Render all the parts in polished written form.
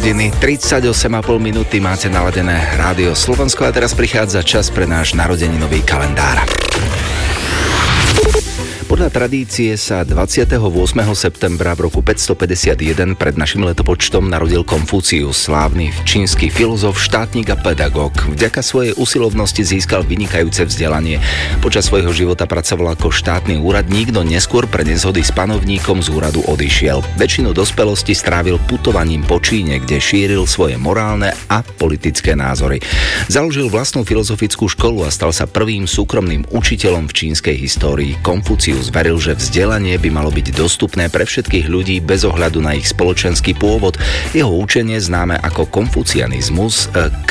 hodiny, 38,5 minúty máte naladené Rádio Slovensko a teraz prichádza čas pre náš narodeninový kalendár. Podľa tradície sa 28. septembra v roku 551 pred našim letopočtom narodil Konfúcius, slávny čínsky filozof, štátnik a pedagóg. Vďaka svojej usilovnosti získal vynikajúce vzdelanie. Počas svojho života pracoval ako štátny úradník, no neskôr pre nezhody s panovníkom z úradu odišiel. Väčšinu dospelosti strávil putovaním po Číne, kde šíril svoje morálne a politické názory. Založil vlastnú filozofickú školu a stal sa prvým súkromným učiteľom v čínskej histórii. Konfúcius veril, že vzdelanie by malo byť dostupné pre všetkých ľudí bez ohľadu na ich spoločenský pôvod. Jeho učenie, známe ako konfucianizmus,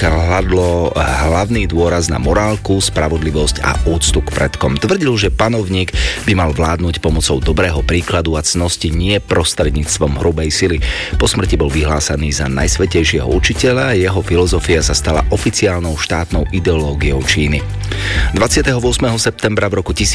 kladlo hlavný dôraz na morálku, spravodlivosť a úctu k predkom. Tvrdil, že panovník by mal vládnuť pomocou dobrého príkladu a cnosti, nie prostredníctvom hrubej sily. Po smrti bol vyhlásaný za najsvätejšieho učiteľa a jeho filozofia sa stala oficiálnou štátnou ideológiou Číny. 28. septembra v roku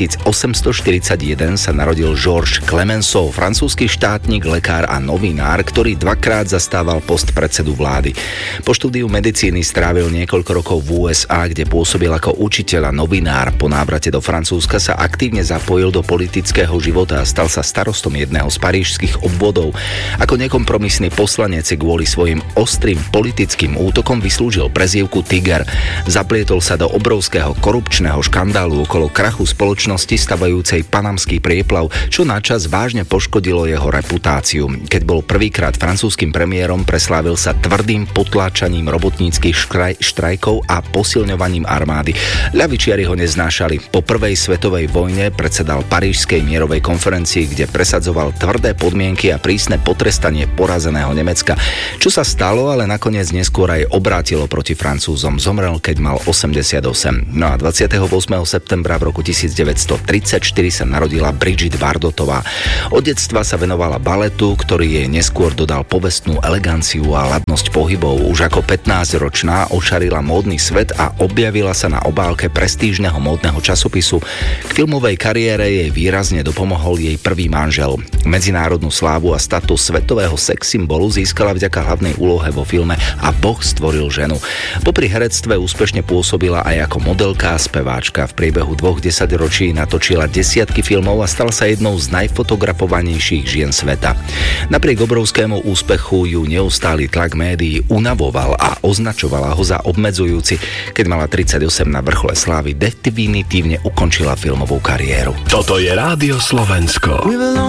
1841 sa narodil Georges Clemenceau, francúzsky štátnik, lekár a novinár, ktorý dvakrát zastával post predsedu vlády. Po štúdiu medicíny strávil niekoľko rokov v USA, kde pôsobil ako učiteľ a novinár. Po návrate do Francúzska sa aktívne zapojil do politického života a stal sa starostom jedného z parížskych obvodov. Ako nekompromisný poslanec kvôli svojim ostrým politickým útokom vyslúžil prezývku Tiger. Zaplietol sa do obrovského korupčného škandálu okolo krachu spoločnosti stavajúcej panamský prieplav, čo načas vážne poškodilo jeho reputáciu. Keď bol prvýkrát francúzskym premiérom, preslávil sa tvrdým potláčaním robotníckych štrajkov a posilňovaním armády. Ľavičiari ho neznášali. Po prvej svetovej vojne predsedal Parížskej mierovej konferencii, kde presadzoval tvrdé podmienky a prísne potrestanie porazeného Nemecka. Čo sa stalo, ale nakoniec neskôr aj obrátilo proti Francúzom. Zomrel, keď mal 88. No a 28. septembra v roku 1934 sa narodila Brigitte Bardotová. Od detstva sa venovala baletu, ktorý jej neskôr dodal povestnú eleganciu a ladnosť pohybov. Už ako 15-ročná očarila módny svet a objavila sa na obálke prestížneho módneho časopisu. K filmovej kariére jej výrazne dopomohol jej prvý manžel. Medzinárodnú slávu a status svetového sex symbolu získala vďaka hlavnej úlohe vo filme A Boh stvoril ženu. Popri herectve úspešne pôsobila aj ako modelka a speváčka. V priebehu 2 desaťročí natočila desiatky filmov a stala sa jednou z najfotografovanejších žien sveta. Napriek obrovskému úspechu ju neustály tlak médií unavoval a označovala ho za obmedzujúci. Keď mala 38 na vrchole slávy, definitívne ukončila filmovú kariéru. Toto je Rádio Slovensko.